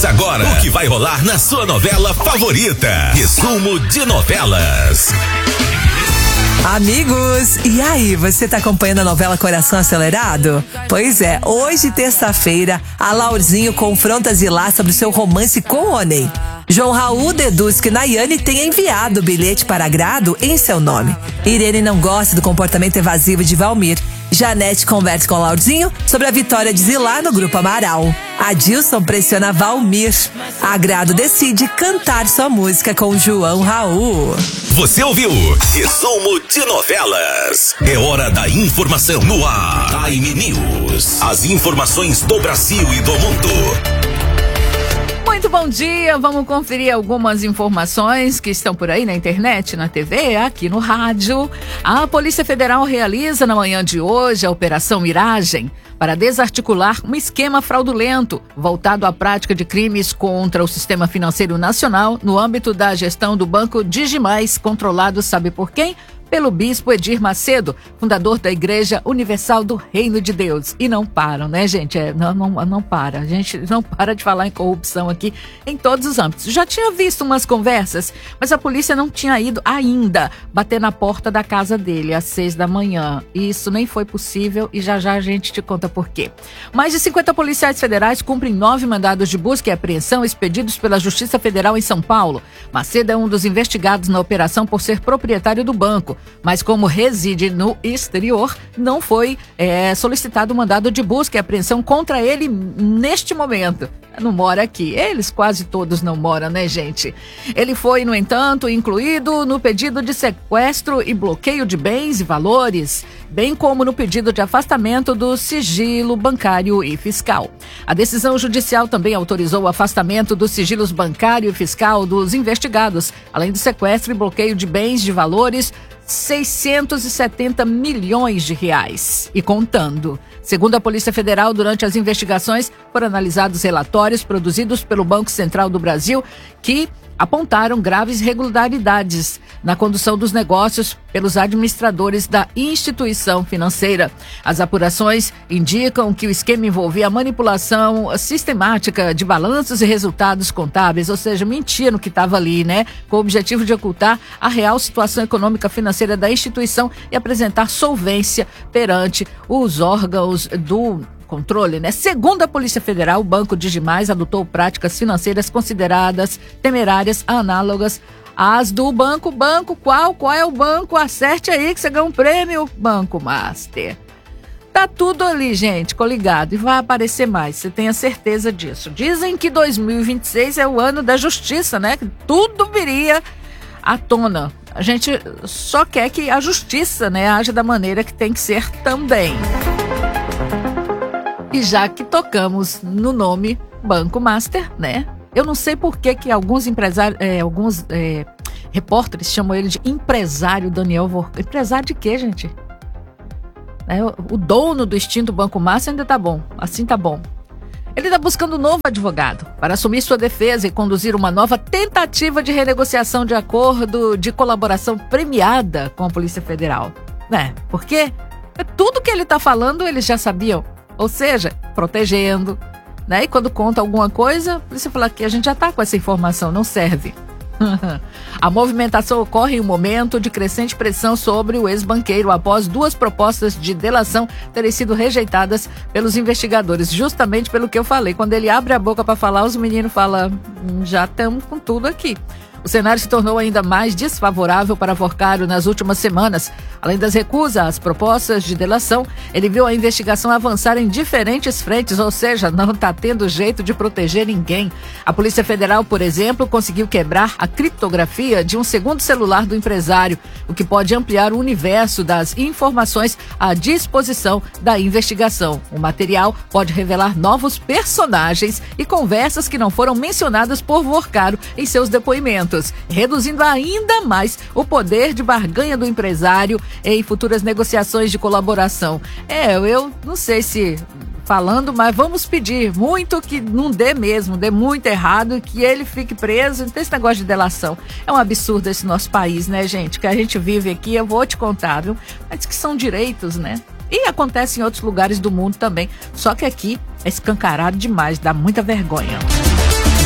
Começa agora o que vai rolar na sua novela favorita. Resumo de novelas. Amigos, e aí, você tá acompanhando a novela Coração Acelerado? Pois é, hoje, terça-feira, a Laurzinho confronta Zilá sobre seu romance com o Oney. João Raul deduz que Nayane tenha enviado o bilhete para Agrado em seu nome. Irene não gosta do comportamento evasivo de Valmir. Janete conversa com Laurzinho sobre a vitória de Zilá no Grupo Amaral. Adilson pressiona Valmir. Agrado decide cantar sua música com João Raul. Você ouviu? Resumo de novelas. É hora da informação no ar. Time News. As informações do Brasil e do mundo. Muito bom dia, vamos conferir algumas informações que estão por aí na internet, na TV, aqui no rádio. A Polícia Federal realiza na manhã de hoje a Operação Miragem para desarticular um esquema fraudulento voltado à prática de crimes contra o sistema financeiro nacional no âmbito da gestão do Banco Digimais, controlado sabe por quem? Pelo bispo Edir Macedo, fundador da Igreja Universal do Reino de Deus. E não param, né, gente? Não para. A gente não para de falar em corrupção aqui em todos os âmbitos. Já tinha visto umas conversas, mas a polícia não tinha ido ainda bater na porta da casa dele às 6 da manhã. E isso nem foi possível e já a gente te conta por quê. Mais de 50 policiais federais cumprem 9 mandados de busca e apreensão expedidos pela Justiça Federal em São Paulo. Macedo é um dos investigados na operação por ser proprietário do banco. Mas como reside no exterior, não foi solicitado mandado de busca e apreensão contra ele neste momento. Não mora aqui. Eles quase todos não moram, né, gente? Ele foi, no entanto, incluído no pedido de sequestro e bloqueio de bens e valores, bem como no pedido de afastamento do sigilo bancário e fiscal. A decisão judicial também autorizou o afastamento dos sigilos bancário e fiscal dos investigados, além do sequestro e bloqueio de bens de valores 670 milhões de reais e contando. Segundo a Polícia Federal, durante as investigações foram analisados relatórios produzidos pelo Banco Central do Brasil que apontaram graves irregularidades na condução dos negócios pelos administradores da instituição financeira. As apurações indicam que o esquema envolvia a manipulação sistemática de balanços e resultados contábeis, ou seja, mentia no que estava ali, né? Com o objetivo de ocultar a real situação econômica financeira da instituição e apresentar solvência perante os órgãos do controle, né? Segundo a Polícia Federal, o Banco Digimais adotou práticas financeiras consideradas temerárias, análogas às do banco. Qual é o banco? Acerte aí que você ganha um prêmio, Banco Master. Tá tudo ali, gente, coligado, e vai aparecer mais, você tenha certeza disso. Dizem que 2026 é o ano da justiça, né? Que tudo viria à tona. A gente só quer que a justiça, né, haja da maneira que tem que ser também. E já que tocamos no nome Banco Master, né? Eu não sei por que alguns empresários, repórteres chamam ele de empresário Daniel Vorcap. Empresário de quê, gente? O dono do extinto Banco Master ainda tá bom. Assim tá bom. Ele está buscando um novo advogado para assumir sua defesa e conduzir uma nova tentativa de renegociação de acordo de colaboração premiada com a Polícia Federal. Né? Por quê? Tudo que ele está falando eles já sabiam. Ou seja, protegendo, né? E quando conta alguma coisa, a polícia fala que a gente já está com essa informação, não serve. A movimentação ocorre em um momento de crescente pressão sobre o ex-banqueiro após 2 propostas de delação terem sido rejeitadas pelos investigadores, justamente pelo que eu falei. Quando ele abre a boca para falar, os meninos falam, já estamos com tudo aqui. O cenário se tornou ainda mais desfavorável para Vorcário nas últimas semanas. Além das recusas às propostas de delação, ele viu a investigação avançar em diferentes frentes, ou seja, não está tendo jeito de proteger ninguém. A Polícia Federal, por exemplo, conseguiu quebrar a criptografia de um segundo celular do empresário, o que pode ampliar o universo das informações à disposição da investigação. O material pode revelar novos personagens e conversas que não foram mencionadas por Vorcário em seus depoimentos, reduzindo ainda mais o poder de barganha do empresário em futuras negociações de colaboração. Eu não sei se falando, mas vamos pedir muito que não dê mesmo, dê muito errado, que ele fique preso. Não tem esse negócio de delação. É um absurdo esse nosso país, né, gente? Que a gente vive aqui, eu vou te contar, viu? Mas que são direitos, né? E acontece em outros lugares do mundo também. Só que aqui é escancarado demais, dá muita vergonha.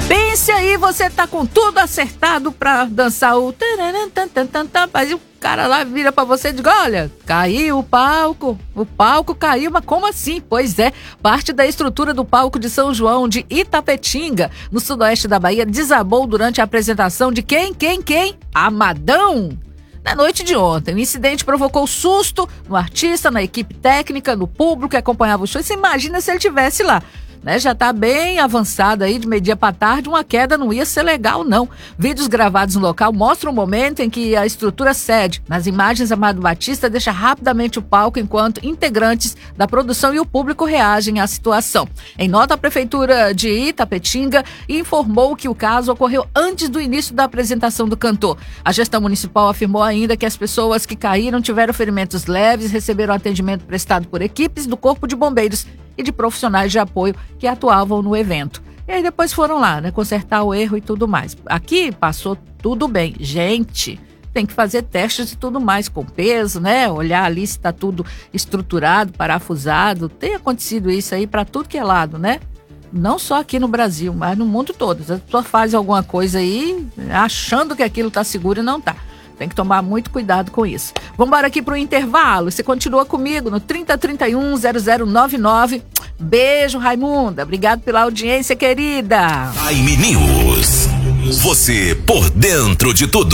Pense aí, você tá com tudo acertado pra dançar o... Mas o cara lá vira pra você e diz, olha, caiu o palco caiu, mas como assim? Pois é, parte da estrutura do palco de São João de Itapetinga, no sudoeste da Bahia, desabou durante a apresentação de quem? Amadão! Na noite de ontem, o incidente provocou susto no artista, na equipe técnica, no público que acompanhava o show. Você imagina se ele estivesse lá. Né, já tá bem avançado aí, de meio-dia pra tarde, uma queda não ia ser legal, não. Vídeos gravados no local mostram o momento em que a estrutura cede. Nas imagens, Amado Batista deixa rapidamente o palco enquanto integrantes da produção e o público reagem à situação. Em nota, a Prefeitura de Itapetinga informou que o caso ocorreu antes do início da apresentação do cantor. A gestão municipal afirmou ainda que as pessoas que caíram tiveram ferimentos leves, receberam atendimento prestado por equipes do Corpo de Bombeiros e de profissionais de apoio que atuavam no evento. E aí depois foram lá, né, consertar o erro e tudo mais. Aqui passou tudo bem. Gente, tem que fazer testes e tudo mais com peso, né? Olhar ali se está tudo estruturado, parafusado. Tem acontecido isso aí para tudo que é lado, né? Não só aqui no Brasil, mas no mundo todo. As pessoas fazem alguma coisa aí achando que aquilo está seguro e não está. Tem que tomar muito cuidado com isso. Vamos embora aqui pro intervalo. Você continua comigo no 3031-0099. Beijo, Raimunda. Obrigado pela audiência, querida. Time News. Você por dentro de tudo.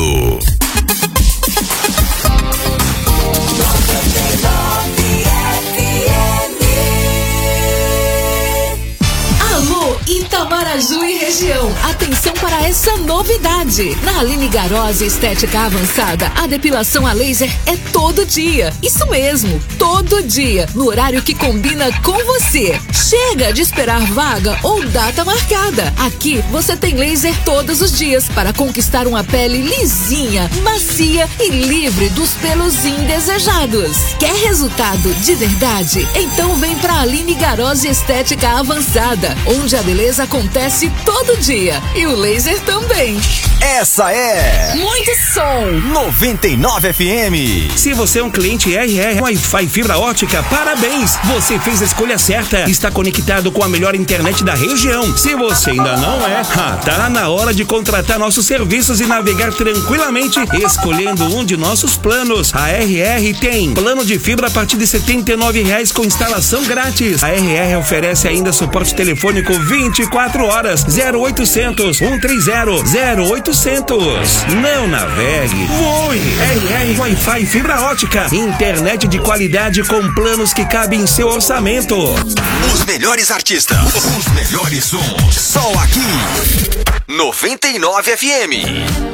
Itamaraju e região. Atenção para essa novidade. Na Aline Garose Estética Avançada, a depilação a laser é todo dia. Isso mesmo, todo dia. No horário que combina com você. Chega de esperar vaga ou data marcada. Aqui você tem laser todos os dias para conquistar uma pele lisinha, macia e livre dos pelos indesejados. Quer resultado de verdade? Então vem pra Aline Garose Estética Avançada, onde a beleza acontece todo dia e o laser também. Essa é muito som 99 FM. Se você é um cliente RR Wi-Fi fibra ótica, parabéns! Você fez a escolha certa. Está conectado com a melhor internet da região. Se você ainda não é, tá na hora de contratar nossos serviços e navegar tranquilamente escolhendo um de nossos planos. A RR tem plano de fibra a partir de R$ 79,00 com instalação grátis. A RR oferece ainda suporte telefônico 24 horas, 0800 130 0800. Não navegue, voe. RR Wi-Fi fibra ótica, internet de qualidade com planos que cabem em seu orçamento. Os melhores artistas, os melhores sons, só aqui 99 FM.